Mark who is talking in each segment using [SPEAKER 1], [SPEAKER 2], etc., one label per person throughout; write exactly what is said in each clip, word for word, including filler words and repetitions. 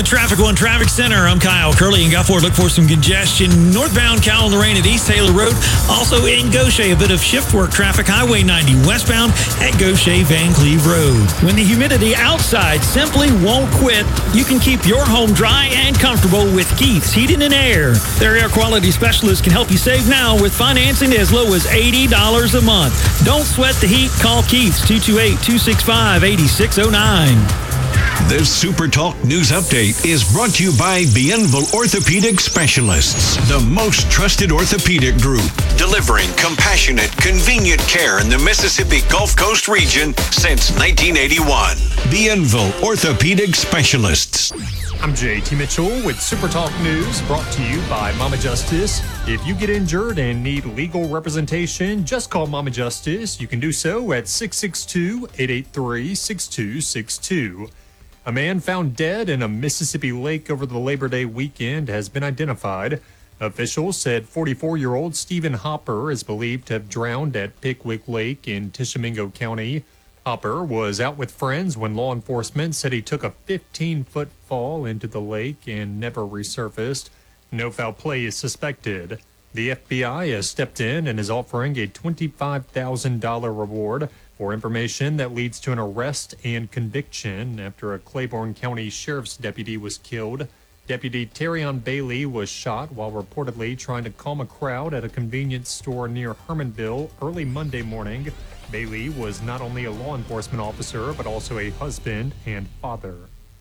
[SPEAKER 1] Traffic One Traffic Center. I'm Kyle Curley in Gulfport. Look for some congestion northbound Cal Lorraine at East Taylor Road. Also in Gaucher, a bit of shift work traffic. Highway ninety westbound at Gaucher Van Cleve Road. When the humidity outside simply won't quit, you can keep your home dry and comfortable with Keith's Heating and Air. Their air quality specialists can help you save now with financing as low as eighty dollars a month. Don't sweat the heat. Call Keith's two two eight, two six five, eight six zero nine.
[SPEAKER 2] This Super Talk News Update is brought to you by Bienville Orthopedic Specialists, the most trusted orthopedic group, delivering compassionate, convenient care in the Mississippi Gulf Coast region since nineteen eighty-one. Bienville Orthopedic Specialists.
[SPEAKER 3] I'm J T Mitchell with Super Talk News, brought to you by Mama Justice. If you get injured and need legal representation, just call Mama Justice. You can do so at six six two, eight eight three, six two six two. A man found dead in a Mississippi lake over the Labor Day weekend has been identified. Officials said forty-four-year-old Stephen Hopper is believed to have drowned at Pickwick Lake in Tishomingo County. Hopper was out with friends when law enforcement said he took a fifteen-foot fall into the lake and never resurfaced. No foul play is suspected. The F B I has stepped in and is offering a twenty-five thousand dollars reward for information that leads to an arrest and conviction after a Claiborne County Sheriff's deputy was killed. Deputy Terrion Bailey was shot while reportedly trying to calm a crowd at a convenience store near Hermanville early Monday morning. Bailey was not only a law enforcement officer, but also a husband and father.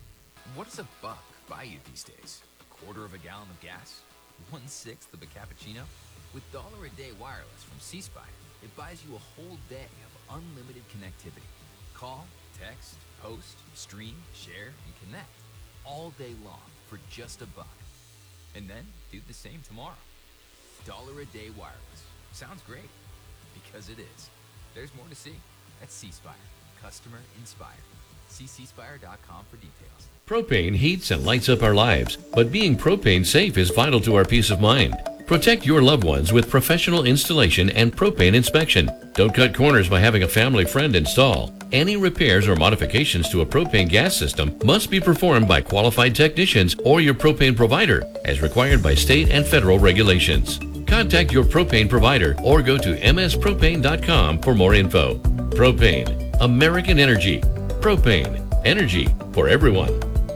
[SPEAKER 4] What does a buck buy you these days? A quarter of a gallon of gas? One-sixth of a cappuccino? With Dollar a Day Wireless from C Spire, it buys you a whole day of unlimited connectivity. Call, text, post, stream, share, and connect all day long for just a buck. And then do the same tomorrow. Dollar a Day Wireless. Sounds great. Because it is. There's more to see. That's C Spire. Customer inspired. See c spire dot com for details.
[SPEAKER 5] Propane heats and lights up our lives, but being propane safe is vital to our peace of mind. Protect your loved ones with professional installation and propane inspection. Don't cut corners by having a family friend install. Any repairs or modifications to a propane gas system must be performed by qualified technicians or your propane provider, as required by state and federal regulations. Contact your propane provider or go to m s propane dot com for more info. Propane, American Energy. Propane, energy for everyone.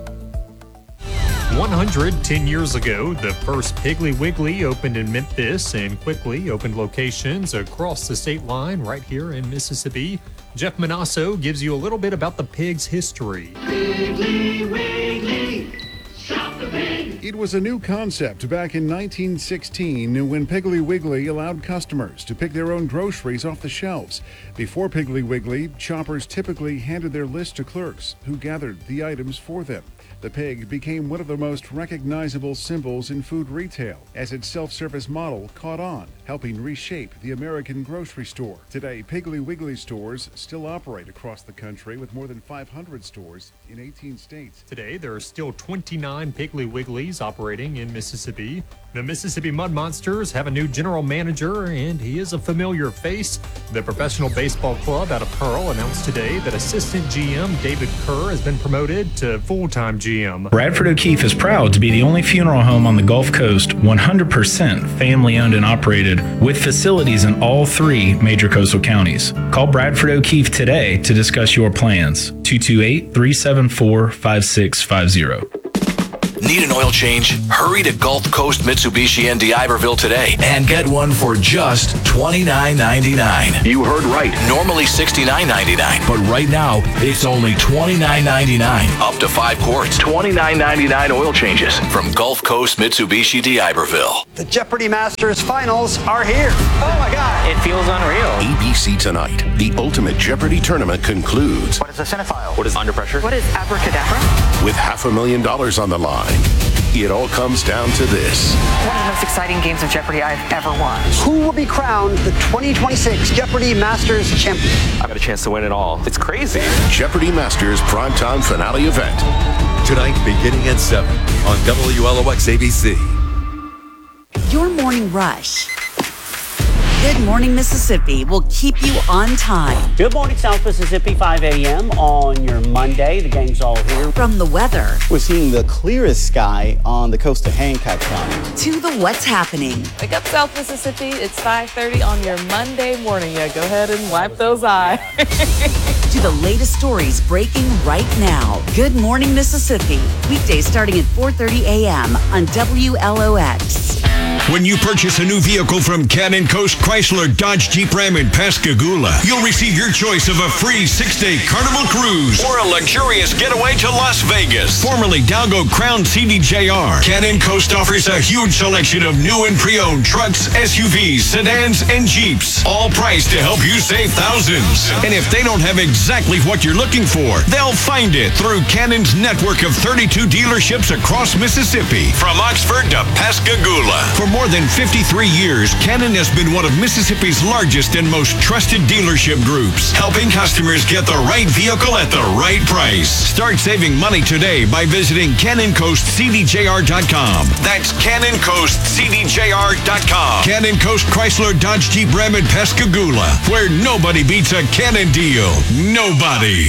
[SPEAKER 3] one hundred ten years ago, the first Piggly Wiggly opened in Memphis and quickly opened locations across the state line right here in Mississippi. Jeff Manasso gives you a little bit about the pig's history.
[SPEAKER 6] Piggly Wiggly, shop the pig. It was a new concept back in nineteen sixteen when Piggly Wiggly allowed customers to pick their own groceries off the shelves. Before Piggly Wiggly, shoppers typically handed their list to clerks who gathered the items for them. The pig became one of the most recognizable symbols in food retail as its self-service model caught on, helping reshape the American grocery store. Today, Piggly Wiggly stores still operate across the country with more than five hundred stores in eighteen states.
[SPEAKER 3] Today, there are still twenty-nine Piggly Wigglies operating in Mississippi. The Mississippi Mud Monsters have a new general manager, and he is a familiar face. The Professional Baseball Club out of Pearl announced today that assistant G M David Kerr has been promoted to full-time G M.
[SPEAKER 7] Bradford O'Keefe is proud to be the only funeral home on the Gulf Coast one hundred percent family-owned and operated, with facilities in all three major coastal counties. Call Bradford O'Keefe today to discuss your plans. two two eight, three seven four, five six five zero.
[SPEAKER 8] Need an oil change? Hurry to Gulf Coast Mitsubishi in D'Iberville today and get one for just twenty-nine ninety-nine. You heard right. Normally sixty-nine ninety-nine, but right now it's only twenty-nine ninety-nine. Up to five quarts. twenty-nine ninety-nine oil changes from Gulf Coast Mitsubishi D'Iberville.
[SPEAKER 9] The Jeopardy Masters finals are here. Oh my God.
[SPEAKER 10] It feels unreal.
[SPEAKER 11] A B C tonight. The Ultimate Jeopardy tournament concludes.
[SPEAKER 9] What is a cinephile?
[SPEAKER 10] What is under pressure?
[SPEAKER 12] What is abracadabra?
[SPEAKER 11] With half a million dollars on the line. It all comes down to this.
[SPEAKER 12] One of the most exciting games of Jeopardy I've ever watched.
[SPEAKER 9] Who will be crowned the twenty twenty-six Jeopardy Masters champion?
[SPEAKER 10] I got a chance to win it all. It's crazy.
[SPEAKER 11] Jeopardy Masters primetime finale event.
[SPEAKER 13] Tonight beginning at seven on W L O X A B C.
[SPEAKER 14] Your morning rush Good Morning Mississippi will keep you on time.
[SPEAKER 15] Good morning, South Mississippi, five a.m. on your Monday. The gang's all here.
[SPEAKER 14] From the weather.
[SPEAKER 16] We're seeing the clearest sky on the coast of Hancock County.
[SPEAKER 14] To the what's happening.
[SPEAKER 17] Wake up, South Mississippi. It's five thirty on your Monday morning. Yeah, go ahead and wipe those eyes.
[SPEAKER 14] To the latest stories breaking right now. Good Morning Mississippi. Weekdays starting at four thirty a.m. on W L O X.
[SPEAKER 2] When you purchase a new vehicle from Cannon Coast Chrysler Dodge Jeep Ram in Pascagoula, you'll receive your choice of a free six-day Carnival cruise or a luxurious getaway to Las Vegas. Formerly Dalgo Crown C D J R, Cannon Coast offers a huge selection of new and pre-owned trucks, S U Vs, sedans, and Jeeps, all priced to help you save thousands. And if they don't have exactly what you're looking for, they'll find it through Cannon's network of thirty-two dealerships across Mississippi, from Oxford to Pascagoula. For more than fifty-three years, Cannon has been one of Mississippi's largest and most trusted dealership groups, helping customers get the right vehicle at the right price. Start saving money today by visiting Cannon Coast C D J R dot com. That's Cannon Coast C D J R dot com. Cannon Coast Chrysler Dodge Jeep Ram in Pascagoula, where nobody beats a Cannon deal. Nobody.